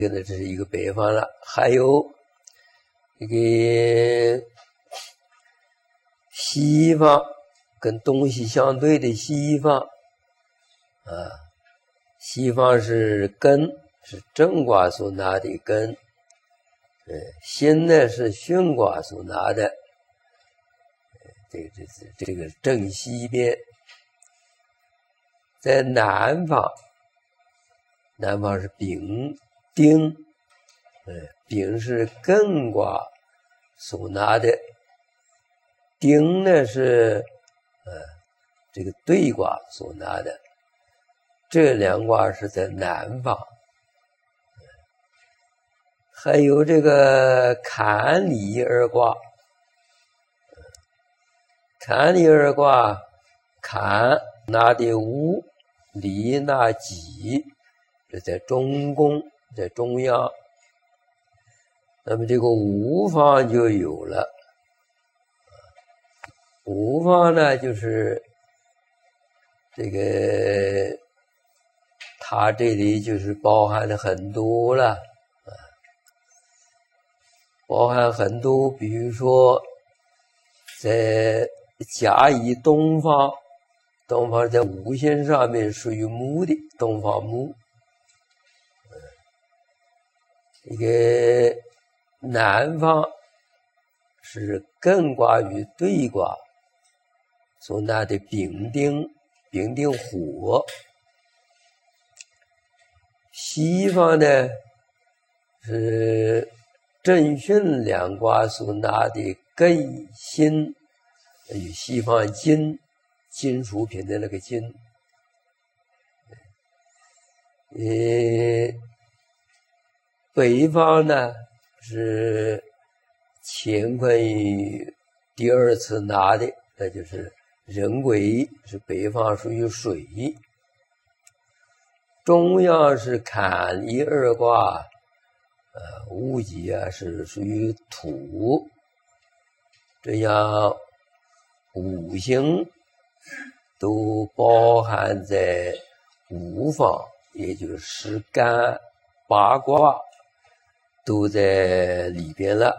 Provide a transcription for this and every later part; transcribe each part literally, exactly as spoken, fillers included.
这个呢，这是一个北方了。还有这个西方，跟东西相对的西方啊，西方是根，是正卦所拿的根，呃，辛呢是巽卦所拿的，这个这这这个正西边。在南方，南方是丙丁，呃，丙是艮卦所拿的，丁呢是呃这个兑卦所拿的，这两卦是在南方。还有这个坎离二卦，坎离二卦，坎拿的午，离拿己，这在中宫，在中央。那么这个午方就有了，午方呢就是这个，它这里就是包含了很多了，包含很多，比如说在甲乙东方，东方在五行上面属于木的，东方木。这个南方是艮卦与兑卦所拿的丙丁，丙丁火。西方呢是震巽两卦所拿的艮辛，与西方金，金属品的那个金。呃，北方呢是乾坤与第二次拿的，那就是壬癸，是北方属于水。中央是坎离二卦，呃，戊己啊是属于土。这样五行都包含在五方，也就是十干八卦都在里边了。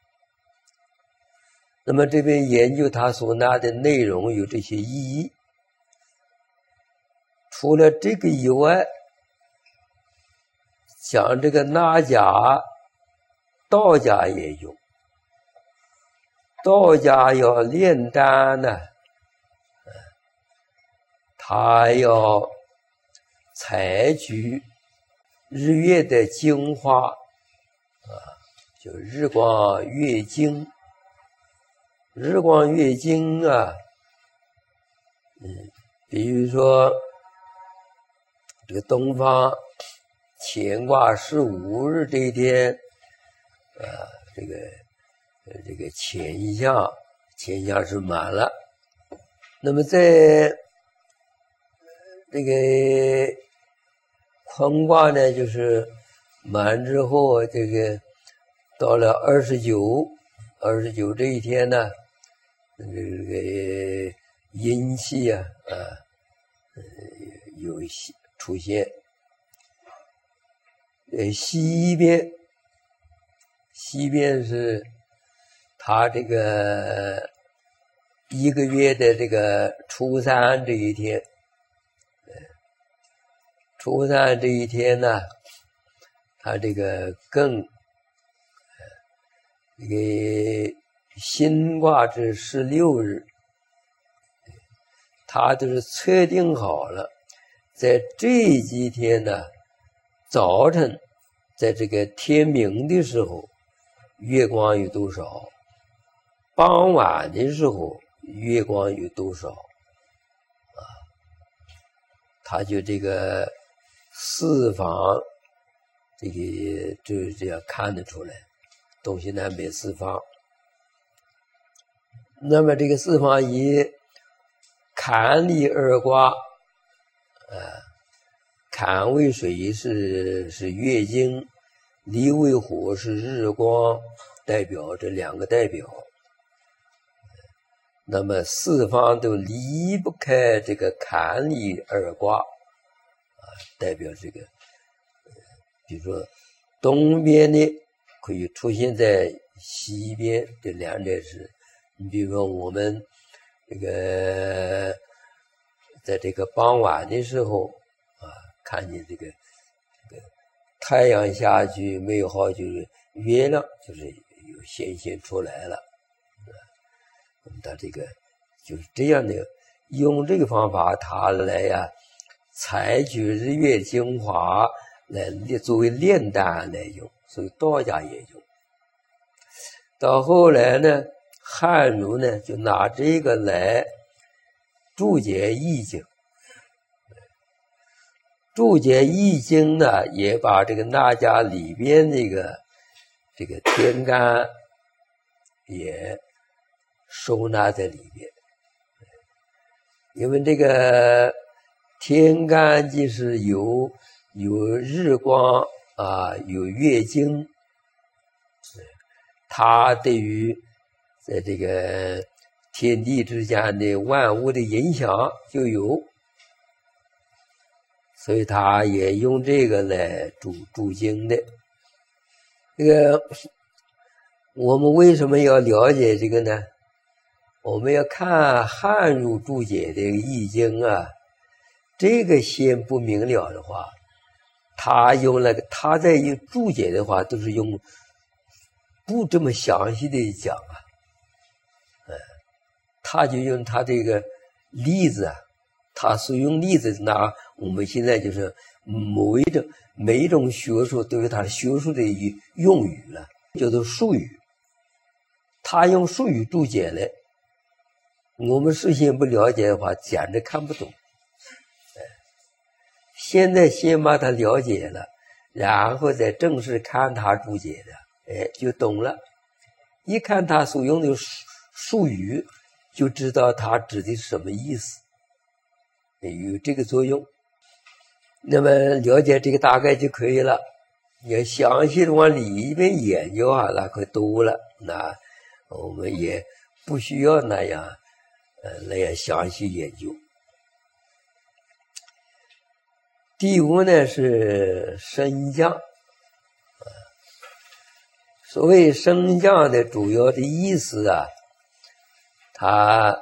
那么这边研究它所拿的内容有这些意义。除了这个以外，讲这个纳甲，道家也有。道家要炼丹呢，他要采取日月的精华啊，就日光月经。日光月经啊，嗯，比如说这个东方乾卦十五日这一天，啊，这个呃这个乾象，乾象是满了。那么在这个坤卦呢，就是满之后，这个到了二十九，二十九这一天呢，这个阴气啊，啊，呃，有出现。呃，西边，西边是他这个一个月的这个初三这一天，初三这一天呢，他这个艮，这个辛卦至十六日，他都是测定好了，在这几天呢，早晨在这个天明的时候，月光有多少？傍晚的时候，月光有多少？啊，他就这个四方，这个就是这样看得出来，东西南北四方。那么这个四方以坎离二卦，呃，坎为水是是月经，离为火是日光，代表这两个代表。那么四方都离不开这个坎离二卦，啊，代表这个，呃，比如说东边呢可以出现在西边，这两者是，你比如说我们这个在这个傍晚的时候啊，看见这个这个太阳下去没有好，就是月亮就是有显现出来了。我们的这个就是这样的，用这个方法，它来呀、啊，采取日月精华来作为炼丹来用，所以道家也用。到后来呢，汉儒呢就拿这个来注解易经，注解易经呢，也把这个那家里边这个这个天干也收纳在里面，因为这个天干即是有有日光啊，有月经，它对于在这个天地之间的万物的影响就有，所以他也用这个来注注经的。这个我们为什么要了解这个呢？我们要看汉儒注解的易经啊，这个先不明了的话，他用那个他在用注解的话，都是用不这么详细的讲啊，嗯，他就用他这个例子啊，他是用例子拿我们现在就是某一种每一种学术都有它学术的用语了，叫做术语。他用术语注解了，我们事先不了解的话，简直看不懂。现在先把它了解了，然后再正式看他注解的，哎，就懂了。一看他所用的术语，就知道他指的是什么意思，有这个作用。那么了解这个大概就可以了。你要详细的往里面研究啊，那可多了。那我们也不需要那样，呃，那样详细研究。第五呢是升降，所谓升降的主要的意思啊，它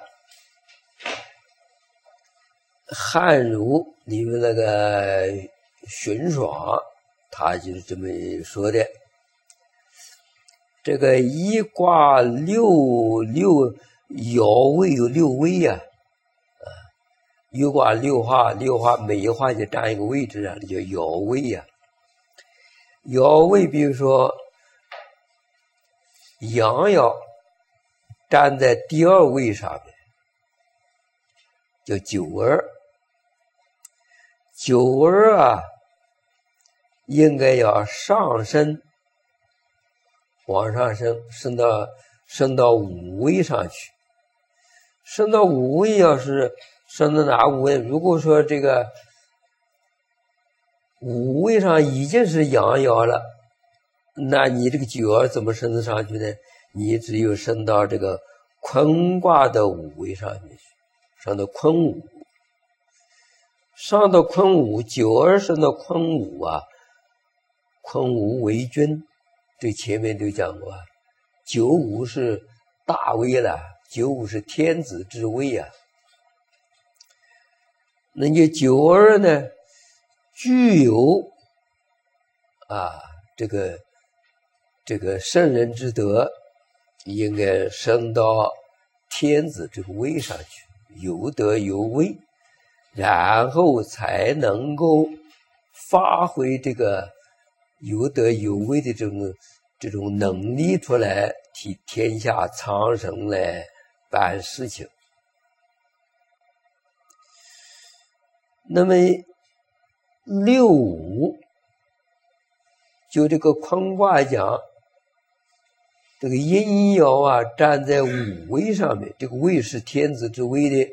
汉儒里面那个荀爽，他就是这么说的。这个一卦六六爻位有六位呀、啊，啊，一卦六画，六画每一画就占一个位置啊，叫爻位呀、啊。爻位，比如说阳爻站在第二位上面，叫九儿。九儿啊，应该要上升，往上升，升到升到五位上去。升到五位，要是升到哪五位？如果说这个五位上已经是阳爻了，那你这个九儿怎么升得上去呢？你只有升到这个坤卦的五位上面去，上到坤五。上到坤五，九儿升到坤五啊，坤五为君，这前面都讲过，九五是大位了，九五是天子之位啊。那你九儿呢，具有啊这个这个圣人之德，应该升到天子这个位上去，有德有位，然后才能够发挥这个有德有位的这种这种能力出来，替天下苍生来办事情。那么六五，就这个坤卦讲，这个阴爻啊站在五位上面，这个位是天子之位的。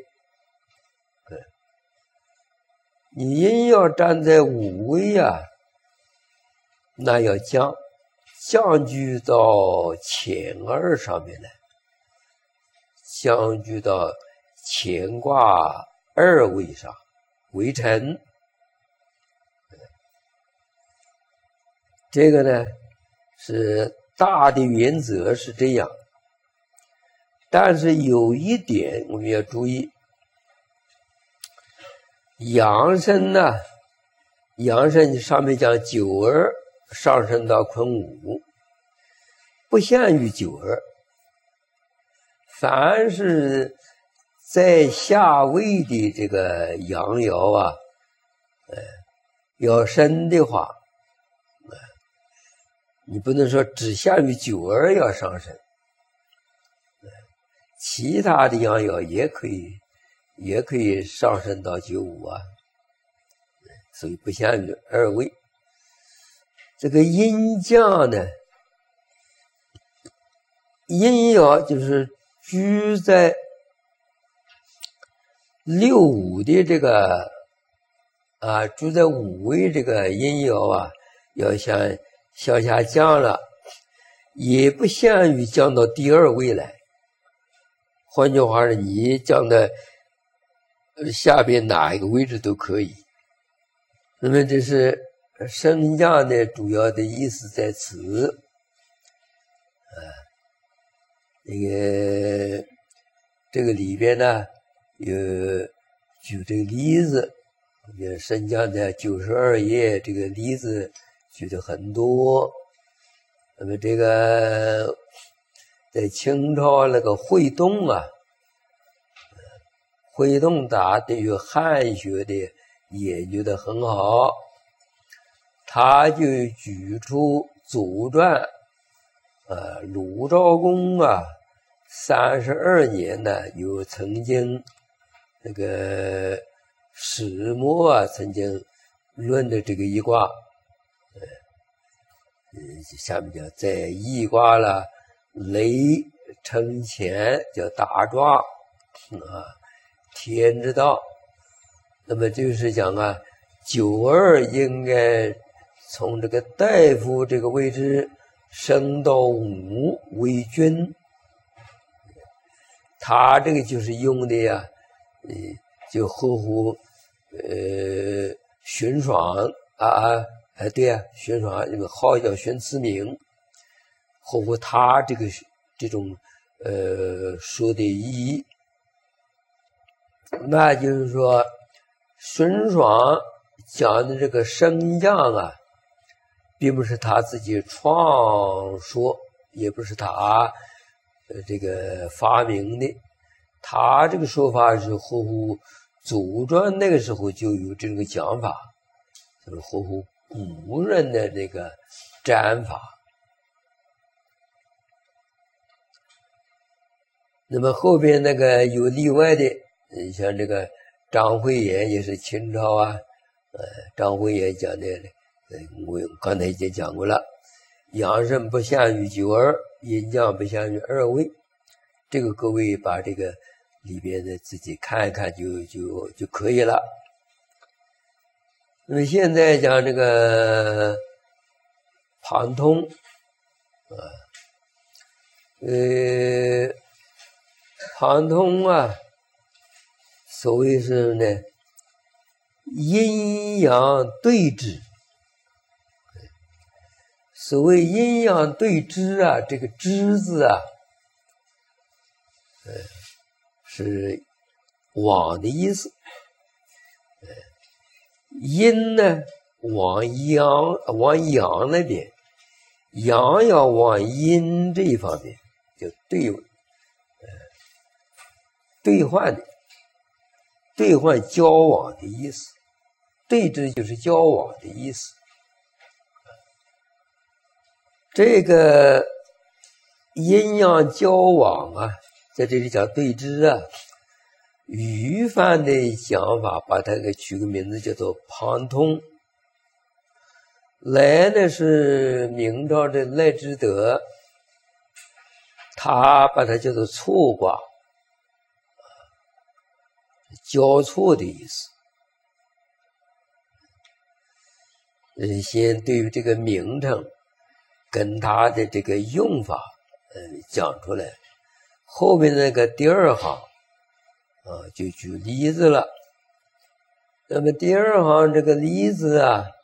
你阴爻站在五位啊，那要降降居到乾二上面来，降居到乾卦二位上为臣。 这个呢是大的原则是这样，但是有一点我们要注意，阳身呢，阳身上面讲九儿上升到坤五，不限于九儿，凡是在下位的这个阳爻啊，呃，要生的话，呃，你不能说只限于九儿要上升，呃，其他的阳爻也可以，也可以上升到九五啊，所以不限于二位。这个阴将呢，阴爻就是居在六五的这个啊，住在五位这个阴爻啊，要想向下降了，也不限于降到第二位来。换句话说，你降到下边哪一个位置都可以。那么这是升降的主要的意思在此。啊，那个这个里边呢，有举这个例子，也升降的九十二页这个例子举的很多。那么这个在清朝那个惠动啊，惠动他对于汉学的研究的很好，他就举出《左传》啊，鲁昭公啊三十二年呢，有曾经那个始末啊，曾经论的这个一卦，呃，下面叫在一卦了，雷承乾叫大壮啊，天之道。那么就是讲啊，九二应该从这个大夫这个位置升到五为君，他这个就是用的呀，呃，就合乎呃荀爽啊，哎对啊，荀爽这个号叫荀慈明，合乎他这个这种呃说的意义，那就是说。荀爽讲的这个升降啊，并不是他自己创说，也不是他呃这个发明的，他这个说法是合乎《左传》那个时候就有这个讲法，就是合乎古人的这个占法。那么后边那个有例外的，像这个张惠言也是清朝啊，呃，张惠言讲的，呃，我刚才已经讲过了，阳身不限于九二，阴将不限于二位，这个各位把这个里边的自己看一看就就就可以了。那么现在讲这个庞通啊，呃，庞通啊。所谓是呢，阴阳对峙。所谓阴阳对峙啊，这个峙字啊，呃，是往的意思。呃，阴呢往阳往阳那边，阳要往阴这一方面，就对呃兑换的。兑换交往的意思，对峙就是交往的意思。这个阴阳交往啊，在这里讲对峙啊，语法的讲法把它给取个名字叫做庞通。来呢是明朝的赖之德，他把它叫做错卦。交错的意思。嗯，先对于这个名称跟它的这个用法，呃，讲出来。后面那个第二行啊，就举例子了。那么第二行这个例子啊，